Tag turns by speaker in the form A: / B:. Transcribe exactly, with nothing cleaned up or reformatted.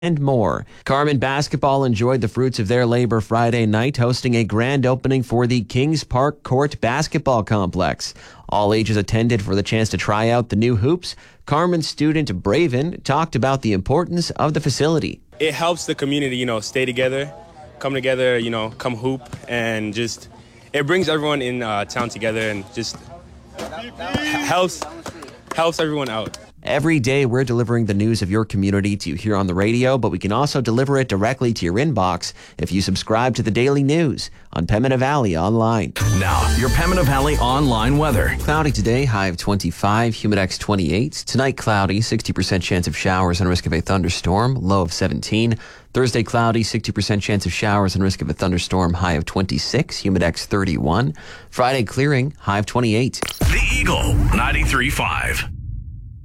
A: and more. Carmen Basketball enjoyed the fruits of their labor Friday night, hosting a grand opening for the Kings Park Court Basketball Complex. All ages attended for the chance to try out the new hoops. Carmen student Braven talked about the importance of the facility.
B: It helps the community, you know, stay together, come together, you know, come hoop, and just it brings everyone in uh, town together and just helps helps everyone out.
A: Every day, we're delivering the news of your community to you here on the radio, but we can also deliver it directly to your inbox if you subscribe to the Daily News on Pembina Valley Online.
C: Now, your Pembina Valley online weather.
A: Cloudy today, high of twenty-five, Humidex twenty-eight. Tonight, cloudy, sixty percent chance of showers and risk of a thunderstorm, low of seventeen. Thursday, cloudy, sixty percent chance of showers and risk of a thunderstorm, high of twenty-six, Humidex thirty-one. Friday, clearing, high of twenty-eight.
C: The Eagle, ninety-three point five.